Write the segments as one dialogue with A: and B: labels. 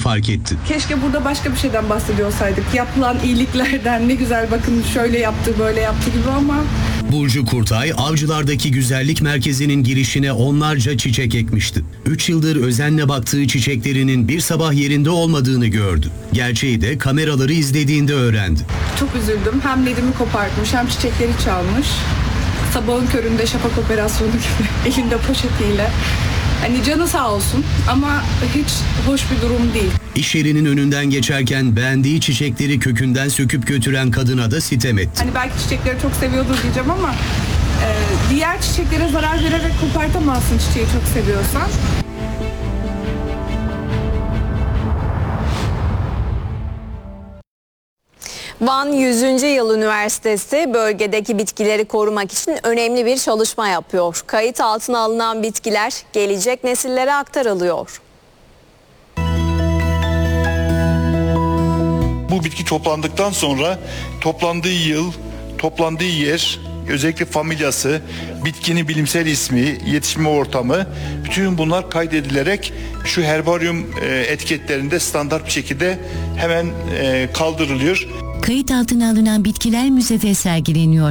A: fark etti.
B: Keşke burada başka bir şeyden bahsediyor olsaydık. Yapılan iyiliklerden, ne güzel bakın şöyle yaptı, böyle yaptı gibi ama...
A: Burcu Kurtay, Avcılar'daki güzellik merkezinin girişine onlarca çiçek ekmişti. 3 yıldır özenle baktığı çiçeklerinin bir sabah yerinde olmadığını gördü. Gerçeği de kameraları izlediğinde öğrendi.
B: Çok üzüldüm. Hem ledimi kopartmış hem çiçekleri çalmış. Sabahın köründe şafak operasyonu gibi elinde poşetiyle. Hani canı sağ olsun ama hiç hoş bir durum değil.
A: İş yerinin önünden geçerken beğendiği çiçekleri kökünden söküp götüren kadına da sitem etti.
B: Hani belki çiçekleri çok seviyordur diyeceğim ama diğer çiçeklere zarar vererek kopartamazsın çiçeği çok seviyorsan.
C: Van 100. Yıl Üniversitesi bölgedeki bitkileri korumak için önemli bir çalışma yapıyor. Kayıt altına alınan bitkiler gelecek nesillere aktarılıyor.
D: Bu bitki toplandıktan sonra toplandığı yıl, toplandığı yer, özellikle familyası, bitkinin bilimsel ismi, yetişme ortamı, bütün bunlar kaydedilerek şu herbaryum etiketlerinde standart bir şekilde hemen kaldırılıyor.
E: Kayıt altına alınan bitkiler müzede sergileniyor.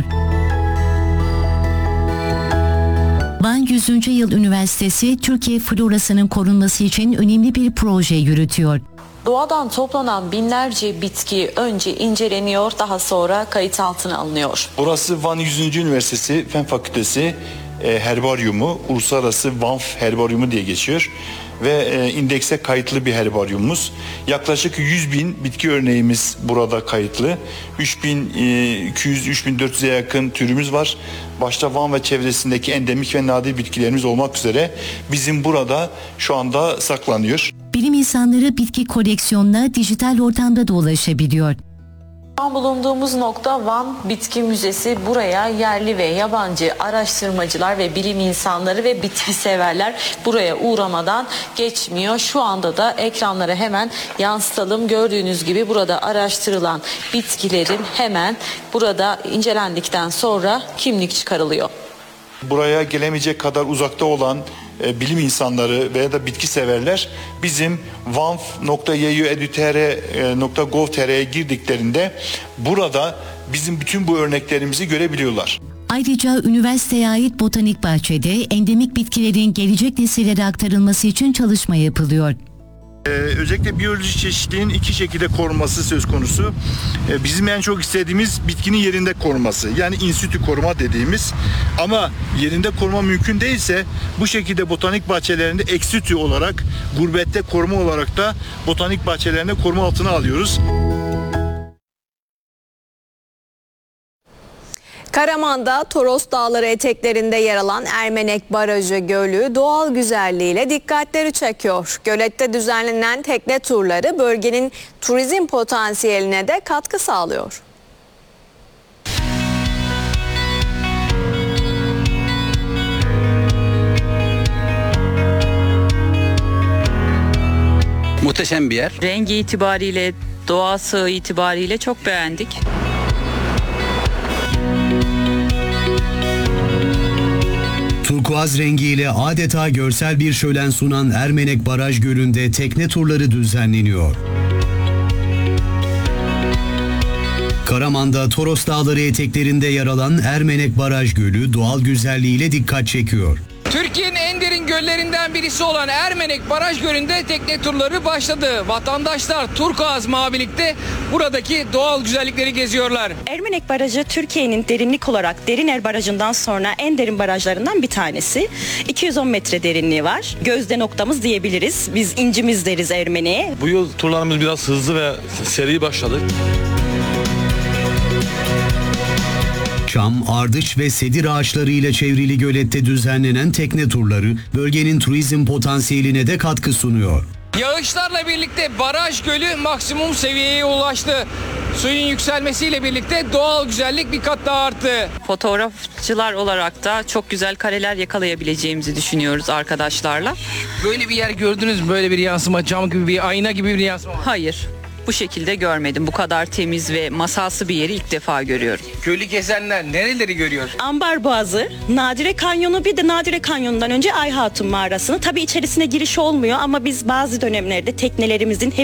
E: Van 100. Yıl Üniversitesi, Türkiye florasının korunması için önemli bir proje yürütüyor.
F: Doğadan toplanan binlerce bitki önce inceleniyor, daha sonra kayıt altına alınıyor.
D: Burası Van 100. Üniversitesi Fen Fakültesi herbaryumu, uluslararası Vanf herbaryumu diye geçiyor. Ve indekse kayıtlı bir herbaryumumuz. Yaklaşık 100.000 bitki örneğimiz burada kayıtlı. 3.200-3.400'e yakın türümüz var. Başta Van ve çevresindeki endemik ve nadir bitkilerimiz olmak üzere bizim burada şu anda saklanıyor.
E: Bilim insanları bitki koleksiyonuna dijital ortamda da ulaşabiliyor.
F: Şu an bulunduğumuz nokta Van Bitki Müzesi. Buraya yerli ve yabancı araştırmacılar ve bilim insanları ve bitki severler buraya uğramadan geçmiyor. Şu anda da ekranlara hemen yansıtalım. Gördüğünüz gibi burada araştırılan bitkilerin hemen burada incelendikten sonra kimlik çıkarılıyor.
D: Buraya gelemeyecek kadar uzakta olan bilim insanları veya da bitki severler bizim vanf.yu.edu.tr.gov.tr'ye girdiklerinde burada bizim bütün bu örneklerimizi görebiliyorlar.
E: Ayrıca üniversiteye ait botanik bahçede endemik bitkilerin gelecek nesillere aktarılması için çalışma yapılıyor.
D: Özellikle biyolojik çeşitliliğin iki şekilde korunması söz konusu. Bizim en çok istediğimiz bitkinin yerinde koruması. Yani in situ koruma dediğimiz. Ama yerinde koruma mümkün değilse bu şekilde botanik bahçelerinde ex situ olarak, gurbette koruma olarak da botanik bahçelerinde koruma altına alıyoruz.
C: Karaman'da Toros Dağları eteklerinde yer alan Ermenek Barajı Gölü doğal güzelliğiyle dikkatleri çekiyor. Gölette düzenlenen tekne turları bölgenin turizm potansiyeline de katkı sağlıyor.
G: Muhteşem bir yer.
H: Rengi itibariyle, doğası itibariyle çok beğendik.
A: Turkuaz rengiyle adeta görsel bir şölen sunan Ermenek Baraj Gölü'nde tekne turları düzenleniyor. Karaman'da Toros Dağları eteklerinde yer alan Ermenek Baraj Gölü doğal güzelliğiyle dikkat çekiyor.
I: Türkiye'nin en derin göllerinden birisi olan Ermenek Baraj Gölü'nde tekne turları başladı. Vatandaşlar turkuaz mavilikte buradaki doğal güzellikleri geziyorlar.
J: Ermenek Barajı Türkiye'nin derinlik olarak Deriner Barajı'ndan sonra en derin barajlarından bir tanesi. 210 metre derinliği var. Gözde noktamız diyebiliriz. Biz incimiz deriz Ermenek'e.
K: Bu yıl turlarımız biraz hızlı ve seri başladı.
A: Çam, ardıç ve sedir ağaçlarıyla çevrili gölette düzenlenen tekne turları bölgenin turizm potansiyeline de katkı sunuyor.
I: Yağışlarla birlikte baraj gölü maksimum seviyeye ulaştı. Suyun yükselmesiyle birlikte doğal güzellik bir kat daha arttı.
H: Fotoğrafçılar olarak da çok güzel kareler yakalayabileceğimizi düşünüyoruz arkadaşlarla.
I: Böyle bir yer gördünüz mü? Böyle bir yansıma, cam gibi bir ayna gibi bir yansıma.
H: Hayır. Bu şekilde görmedim. Bu kadar temiz ve masalsı bir yeri ilk defa görüyorum.
I: Gölü gezenler nereleri görüyor?
J: Ambar Boğazı, Nadire Kanyonu, bir de Nadire Kanyonu'ndan önce Ay Hatun Mağarası'nı. Tabii içerisine giriş olmuyor ama biz bazı dönemlerde teknelerimizin